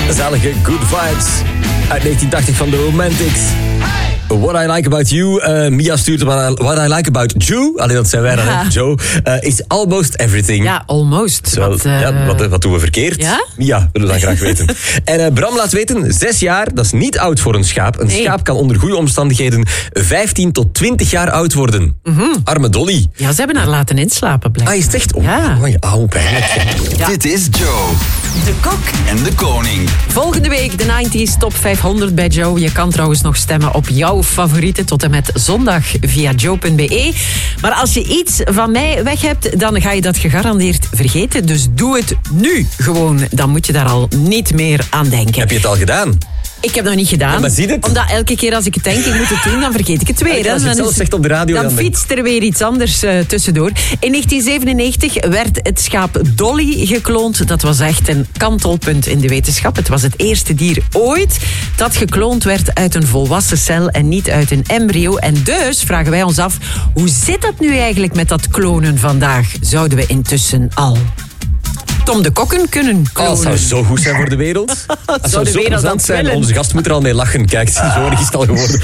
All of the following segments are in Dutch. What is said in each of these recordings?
Zalige Good Vibes uit 1980 van de Romantics. What I Like About You. Mia stuurt What I Like About You. Alleen dat zijn wij dan, hè? Joe. Is almost everything. Ja, almost. Wat doen we verkeerd? Ja? Mia, willen we dan graag weten. En Bram laat weten, 6 jaar, dat is niet oud voor een schaap. Een schaap kan onder goede omstandigheden 15 tot 20 jaar oud worden. Arme Dolly. Ja, ze hebben haar laten inslapen, blijkbaar. Is het echt? Pijnlijk. Ja. Dit is Joe. De kok. En de koning. Volgende week de 90s Top 500 bij Joe. Je kan trouwens nog stemmen op jouw favorieten tot en met zondag via joe.be. Maar als je iets van mij weg hebt, dan ga je dat gegarandeerd vergeten. Dus doe het nu gewoon. Dan moet je daar al niet meer aan denken. Heb je het al gedaan? Ik heb het nog niet gedaan. Ja, maar zie het? Omdat elke keer als ik het denk, ik moet het doen, dan vergeet ik het weer. Ja, als je het zelf zegt op de radio, dan fietst er weer iets anders tussendoor. In 1997 werd het schaap Dolly gekloond. Dat was echt een kantelpunt in de wetenschap. Het was het eerste dier ooit dat gekloond werd uit een volwassen cel en niet uit een embryo. En dus vragen wij ons af, hoe zit dat nu eigenlijk met dat klonen vandaag? Zouden we intussen al Tom de Kokken kunnen klonen? Het zou zo goed zijn voor de wereld. Het zou zo plezant zijn. willen. Onze gast moet er al mee lachen. Kijk, zo erg is het al geworden.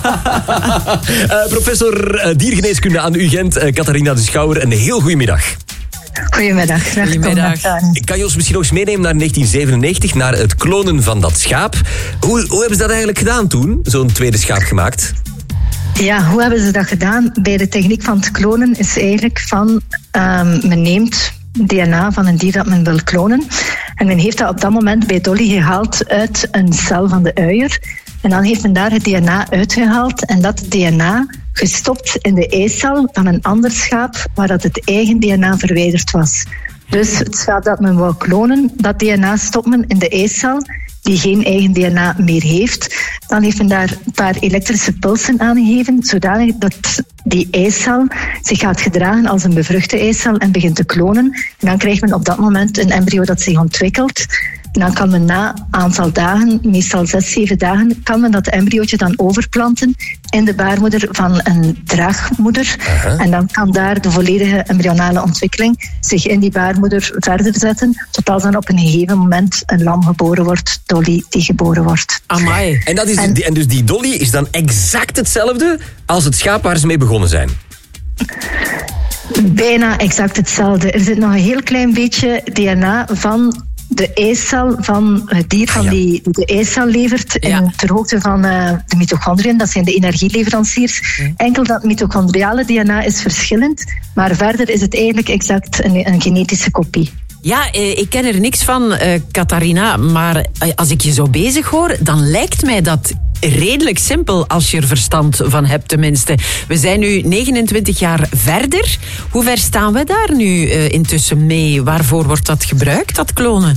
Professor diergeneeskunde aan UGent, Catharina de Schouwer. Een heel goedemiddag. Goedemiddag. Goedemiddag. Kan je ons misschien nog eens meenemen naar 1997, naar het klonen van dat schaap? Hoe hebben ze dat eigenlijk gedaan toen? Zo'n tweede schaap gemaakt? Ja, hoe hebben ze dat gedaan? Bij de techniek van het klonen is eigenlijk van... men neemt DNA van een dier dat men wil klonen. En men heeft dat op dat moment bij Dolly gehaald uit een cel van de uier. En dan heeft men daar het DNA uitgehaald en dat DNA gestopt in de eicel van een ander schaap waar dat het eigen DNA verwijderd was. Dus het schaap dat men wou klonen, dat DNA stopt men in de eicel die geen eigen DNA meer heeft. Dan heeft men daar een paar elektrische pulsen aangegeven, zodanig dat die eicel zich gaat gedragen als een bevruchte eicel en begint te klonen. En dan krijgt men op dat moment een embryo dat zich ontwikkelt. En dan kan men na een aantal dagen, meestal 6-7 dagen, kan men dat embryootje dan overplanten in de baarmoeder van een draagmoeder. En dan kan daar de volledige embryonale ontwikkeling zich in die baarmoeder verder zetten, tot als dan op een gegeven moment een lam geboren wordt, Dolly, die geboren wordt. Amai. En dus die Dolly is dan exact hetzelfde als het schaap waar ze mee begonnen zijn? Bijna exact hetzelfde. Er zit nog een heel klein beetje DNA van de eicel van het dier van die de eicel levert ter hoogte van de mitochondriën. Dat zijn de energieleveranciers. Enkel dat mitochondriale DNA is verschillend, maar verder is het eigenlijk exact een genetische kopie. Ja, ik ken er niks van, Catharina, maar als ik je zo bezig hoor, dan lijkt mij dat redelijk simpel als je er verstand van hebt tenminste. We zijn nu 29 jaar verder. Hoe ver staan we daar nu intussen mee? Waarvoor wordt dat gebruikt, dat klonen?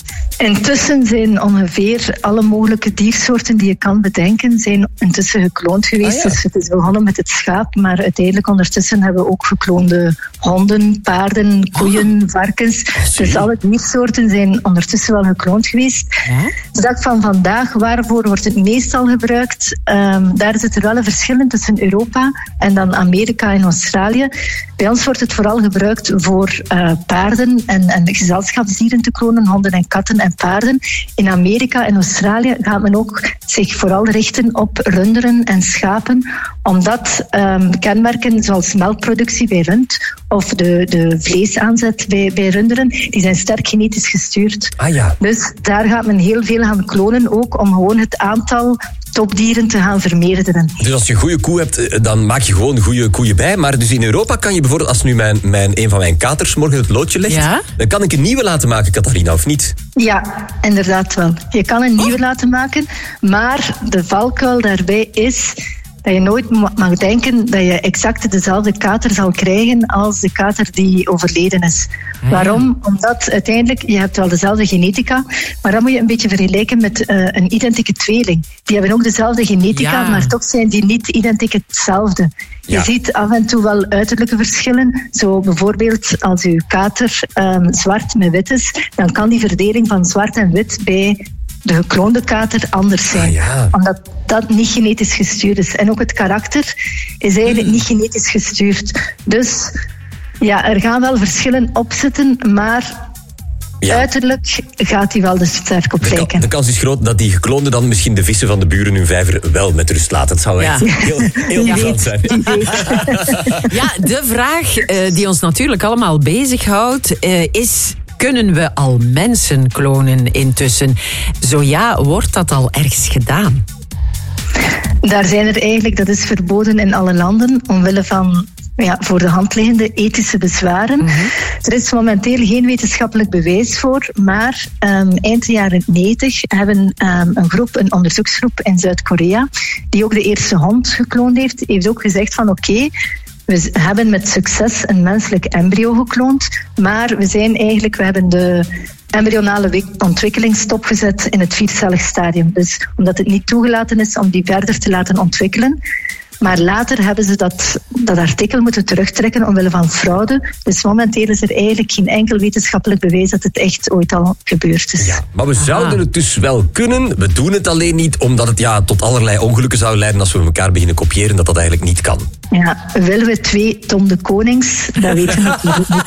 Intussen zijn ongeveer alle mogelijke diersoorten die je kan bedenken, zijn intussen gekloond geweest. Dus het is begonnen met het schaap, maar uiteindelijk ondertussen hebben we ook gekloonde honden, paarden, koeien, varkens. Dus alle diersoorten zijn ondertussen wel gekloond geweest. De dag van vandaag, waarvoor wordt het meestal gebruikt? Daar zit er wel een verschil tussen Europa en dan Amerika en Australië. Bij ons wordt het vooral gebruikt voor paarden en gezelschapsdieren te klonen, honden en katten en paarden. In Amerika en Australië gaat men ook zich vooral richten op runderen en schapen, omdat kenmerken zoals melkproductie bij rund of de vleesaanzet bij runderen, die zijn sterk genetisch gestuurd. Dus daar gaat men heel veel gaan klonen ook, om gewoon het aantal topdieren te gaan vermeerderen. Dus als je een goede koe hebt, dan maak je gewoon goede koeien bij. Maar dus in Europa kan je bijvoorbeeld, als nu een van mijn katers morgen het loodje legt, dan kan ik een nieuwe laten maken, Catharina, of niet? Ja, inderdaad wel. Je kan een nieuwe laten maken, maar de valkuil daarbij is dat je nooit mag denken dat je exact dezelfde kater zal krijgen als de kater die overleden is. Waarom? Omdat uiteindelijk, je hebt wel dezelfde genetica, maar dan moet je een beetje vergelijken met een identieke tweeling. Die hebben ook dezelfde genetica, maar toch zijn die niet identiek hetzelfde. Je ziet af en toe wel uiterlijke verschillen. Zo bijvoorbeeld als uw kater zwart met wit is, dan kan die verdeling van zwart en wit bij de gekloonde kater anders zijn. Omdat dat niet genetisch gestuurd is. En ook het karakter is eigenlijk niet genetisch gestuurd. Dus ja, er gaan wel verschillen op zitten, maar uiterlijk gaat hij wel de sterk op lijken. De kans is groot dat die gekloonde dan misschien de vissen van de buren hun vijver wel met rust laat. Dat zou echt heel interessant zijn. Ja, de vraag die ons natuurlijk allemaal bezighoudt is... Kunnen we al mensen klonen intussen? Zo ja, wordt dat al ergens gedaan? Daar zijn er eigenlijk, dat is verboden in alle landen, omwille van voor de hand liggende ethische bezwaren. Mm-hmm. Er is momenteel geen wetenschappelijk bewijs voor, maar eind jaren 90 hebben een onderzoeksgroep in Zuid-Korea, die ook de eerste hond gekloond heeft ook gezegd van oké, we hebben met succes een menselijk embryo gekloond, maar we hebben de embryonale ontwikkeling stopgezet in het 4-cellig stadium. Dus omdat het niet toegelaten is om die verder te laten ontwikkelen. Maar later hebben ze dat artikel moeten terugtrekken omwille van fraude. Dus momenteel is er eigenlijk geen enkel wetenschappelijk bewijs dat het echt ooit al gebeurd is. Ja, maar we zouden het dus wel kunnen. We doen het alleen niet omdat het tot allerlei ongelukken zou leiden als we elkaar beginnen kopiëren, dat eigenlijk niet kan. Ja, willen we 2 Tom de Konings? Dat weten we natuurlijk niet.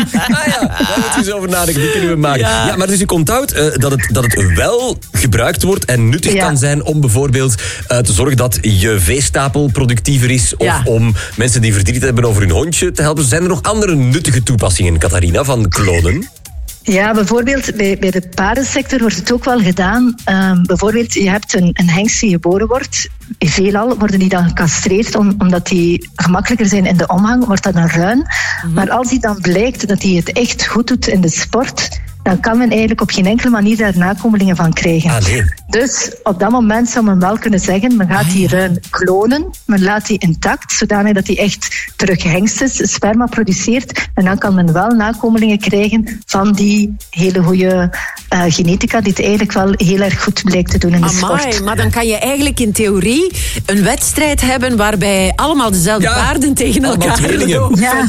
Daar moet je eens over nadenken, die kunnen we maken. Ja, maar dus ik onthoud dat het wel gebruikt wordt en nuttig kan zijn om bijvoorbeeld te zorgen dat je veestapel productiever is of om mensen die verdriet hebben over hun hondje te helpen. Zijn er nog andere nuttige toepassingen, Catharina, van klonen? Ja, bijvoorbeeld bij de paardensector wordt het ook wel gedaan. Bijvoorbeeld, je hebt een hengst die geboren wordt. Veelal worden die dan gecastreerd omdat die gemakkelijker zijn in de omgang, wordt dat een ruin. Mm-hmm. Maar als die dan blijkt dat hij het echt goed doet in de sport, dan kan men eigenlijk op geen enkele manier daar nakomelingen van krijgen. Ah, nee. Dus op dat moment zou men wel kunnen zeggen, men gaat die ruin klonen, men laat die intact, zodanig dat hij echt terug hengst is, sperma produceert, en dan kan men wel nakomelingen krijgen van die hele goede genetica, die het eigenlijk wel heel erg goed blijkt te doen in de sport. Maar dan kan je eigenlijk in theorie een wedstrijd hebben waarbij allemaal dezelfde paarden tegen elkaar lopen. Ja,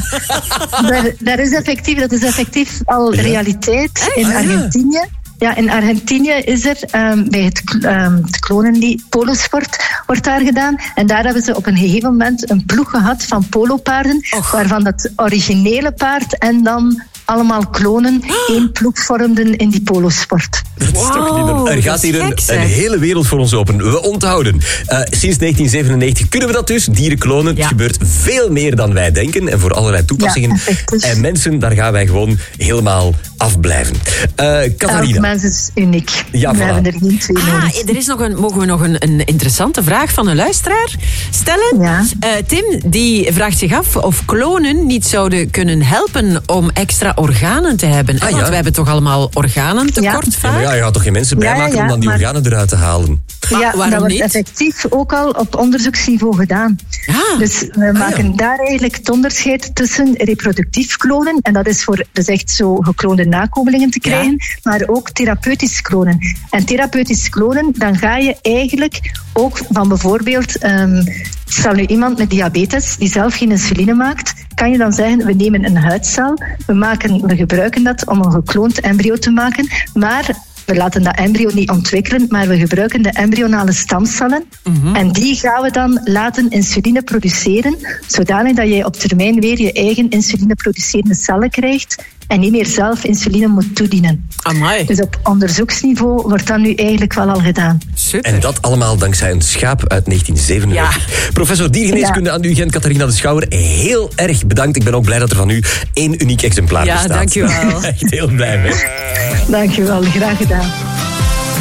dat is effectief al realiteit. In Argentinië. Ja, in Argentinië is er bij het klonen, polosport wordt daar gedaan. En daar hebben ze op een gegeven moment een ploeg gehad van polopaarden, waarvan dat originele paard en dan allemaal klonen 1 ploeg vormden in die polosport. Dat is toch niet. Er gaat hier een hele wereld voor ons open. We onthouden. Sinds 1997 kunnen we dat dus, dieren klonen. Het gebeurt veel meer dan wij denken en voor allerlei toepassingen. En mensen, daar gaan wij gewoon helemaal afblijven. Catharina. Elk mens is uniek. Ja, we hebben er niet 2 nodig. Er is mogen we nog een interessante vraag van een luisteraar stellen? Ja. Tim, die vraagt zich af of klonen niet zouden kunnen helpen om extra organen te hebben. Want we hebben toch allemaal organen tekort vaak? Ja, je gaat toch geen mensen bijmaken om dan die organen eruit te halen? Waarom dat wordt effectief ook al op onderzoeksniveau gedaan. Ja. Dus we maken daar eigenlijk het onderscheid tussen reproductief klonen, en dat is voor echt zo gekloonde nakomelingen te krijgen, maar ook therapeutisch klonen. En therapeutisch klonen, dan ga je eigenlijk ook van bijvoorbeeld, stel nu iemand met diabetes die zelf geen insuline maakt, kan je dan zeggen, we nemen een huidcel, we gebruiken dat om een gekloond embryo te maken, maar we laten dat embryo niet ontwikkelen, maar we gebruiken de embryonale stamcellen. Mm-hmm. En die gaan we dan laten insuline produceren, zodanig dat je op termijn weer je eigen insulineproducerende cellen krijgt en niet meer zelf insuline moet toedienen. Amai. Dus op onderzoeksniveau wordt dat nu eigenlijk wel al gedaan. Super. En dat allemaal dankzij een schaap uit 1997. Ja. Professor diergeneeskunde aan de UGent, Catharina de Schouwer, heel erg bedankt. Ik ben ook blij dat er van u 1 uniek exemplaar bestaat. Ja, dankjewel. Echt heel blij mee. Dankjewel, graag gedaan.